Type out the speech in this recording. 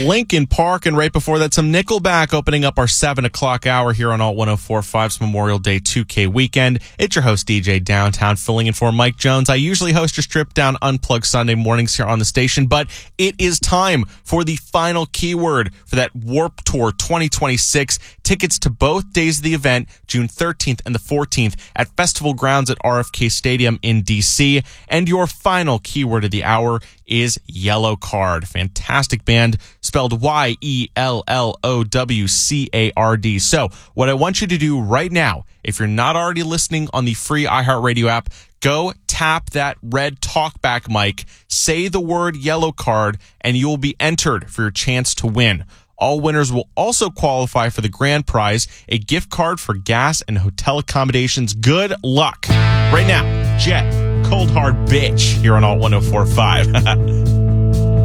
Linkin Park, and right before that, some Nickelback, opening up our 7 o'clock hour here on Alt 104.5's Memorial Day 2K weekend. It's your host, DJ Downtown, filling in for Mike Jones. I usually host your Strip Down Unplugged Sunday mornings here on the station, but it is time for the final keyword for that Warped Tour 2026. Tickets to both days of the event, June 13th and the 14th, at Festival Grounds at RFK Stadium in D.C. And your final keyword of the hour is Yellow Card. Fantastic band, spelled Yellowcard. So what I want you to do right now, if you're not already listening on the free iHeartRadio app, go tap that red talkback mic, say the word Yellow Card, and you will be entered for your chance to win. All winners will also qualify for the grand prize, a gift card for gas and hotel accommodations. Good luck. Right now, Jet, Cold Hard Bitch, here on Alt 104.5.